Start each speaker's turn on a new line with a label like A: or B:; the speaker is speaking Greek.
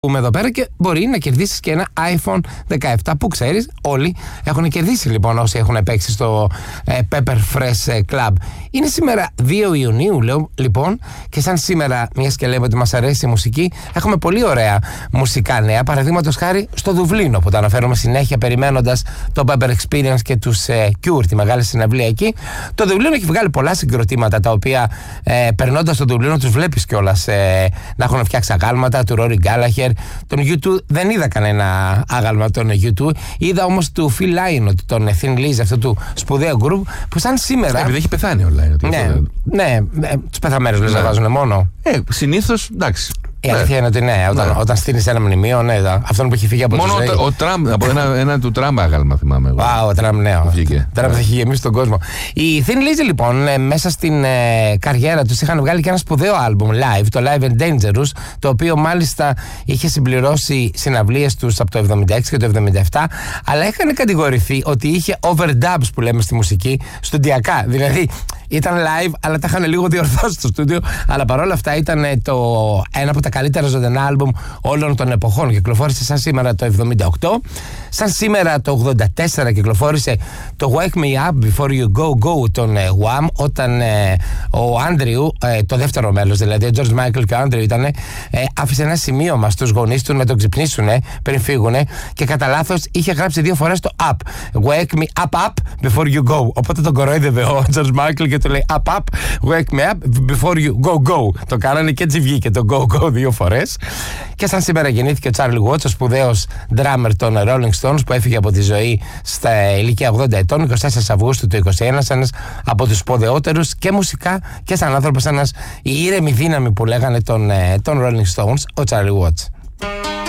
A: Πούμε εδώ πέρα και μπορεί να κερδίσεις και ένα iPhone 17 που ξέρεις όλοι έχουν κερδίσει λοιπόν όσοι έχουν παίξει στο Pepper Fresh Club. Είναι σήμερα 2 Ιουνίου λοιπόν και σαν σήμερα, μιας και λέμε ότι μας αρέσει η μουσική, έχουμε πολύ ωραία μουσικά νέα. Παραδείγματος χάρη στο Δουβλίνο που το αναφέρουμε συνέχεια περιμένοντας το Pepper Experience και τους Cure, τη μεγάλη συναυλία εκεί. Το Δουβλίνο έχει βγάλει πολλά συγκροτήματα τα οποία περνώντας το Δουβλίνο τους βλέπεις κιόλας να έχουν φτιάξει αγάλματα του Rory Gallagher. Τον U2 δεν είδα κανένα άγαλμα τον U2. Είδα όμως του Phil Lynott, τον Thin Lizzy, αυτό του σπουδαίου group που σαν σήμερα.
B: Επειδή έχει πεθάνει ο Lynott.
A: Ναι, τους πεθαμένους λες να βάζουν μόνο.
B: Συνήθως εντάξει.
A: Η αλήθεια είναι ότι όταν στείλεις ένα μνημείο, αυτόν που έχει φύγει από τη ζωή.
B: Μόνο ο Τραμπ, από ένα του Τραμπ άγαλμα θυμάμαι εγώ.
A: Ο Τραμπ, ναι. Τραμπ θα έχει γεμίσει τον κόσμο. Οι Thin Lizzy λοιπόν μέσα στην καριέρα τους είχαν βγάλει και ένα σπουδαίο άλμπουμ live, το Live and Dangerous, το οποίο μάλιστα είχε συμπληρώσει συναυλίες τους από το 76 και το 77, αλλά είχαν κατηγορηθεί ότι είχε overdubs που λέμε στη μουσική, στουντιακά. Δηλαδή ήταν live, αλλά τα είχαν λίγο διορθώσει στο στούντιο, αλλά παρόλα αυτά ήταν ένα από τα καλύτερα ζωντανά άλμπουμ όλων των εποχών. Κυκλοφόρησε σαν σήμερα το 78, σαν σήμερα το 84 κυκλοφόρησε το Wake Me Up Before You Go Go των Wham, όταν ο Άντριου, το δεύτερο μέλος δηλαδή, ο George Michael και ο Άντριου άφησε ένα σημείωμα στους γονείς του να τον ξυπνήσουν πριν φύγουν και κατά λάθος είχε γράψει 2 φορές το up. Wake me up up before you go. Οπότε τον κορόιδευε ο George Michael και του λέει up up, wake me up before you go go. Το κάνανε και έτσι βγήκε το go go 2 φορές. Και σαν σήμερα γεννήθηκε ο Charlie Watts, ο σπουδαίος drummer των Rolling Stones που έφυγε από τη ζωή στα ηλικία 80 ετών, 24 Αυγούστου του 2021, ένας από τους σπουδαιότερους και μουσικά και σαν άνθρωπος, ένας η ήρεμη δύναμη που λέγανε των Rolling Stones, ο Charlie Watts.